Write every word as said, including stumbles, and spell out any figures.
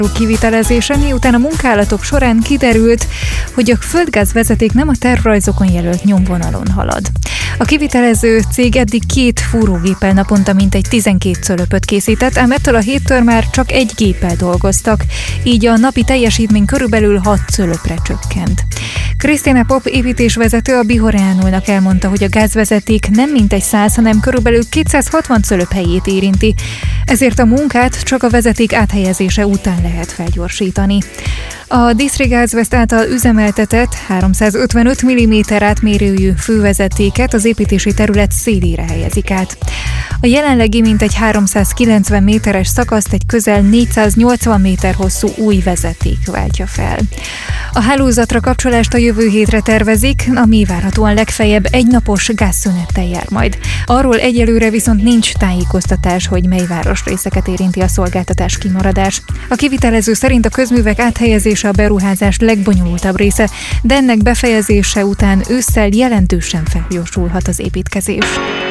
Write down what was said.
kivitelezése, miután a munkálatok során kiderült, hogy a földgázvezeték nem a tervrajzokon jelölt nyomvonalon halad. A kivitelező cég eddig két fúrógéppel naponta mintegy tizenkét cölöpöt készített, ám ettől a héttől már csak egy géppel dolgoztak, így a napi teljesítmény körülbelül hat cölöpre csökkent. Krisztina Pop építésvezető a Bihoreánulnak elmondta, hogy a gázvezeték nem mintegy száz, hanem körülbelül kétszázhatvan cölöp helyét érinti, ezért a munkát csak a vezeték áthelyezése után lehet felgyorsítani. A Distrigázvest által üzemeltetett háromszázötvenöt milliméter átmérőjű fővezetéket az építési terület szélére helyezik át. A jelenlegi mintegy háromszázkilencven méteres szakaszt egy közel négyszáznyolcvan méter hosszú új vezeték váltja fel. A hálózatra kapcsolást a jövő hétre tervezik, ami várhatóan legfeljebb egynapos gázszünettel jár majd. Arról egyelőre viszont nincs tájékoztatás, hogy mely városrészeket érinti a szolgáltatás kimaradás. A kivitelező szerint a közművek áthelyezése a beruházás legbonyolultabb része, de ennek befejezése után ősszel jelentősen felgyorsulhat az építkezés.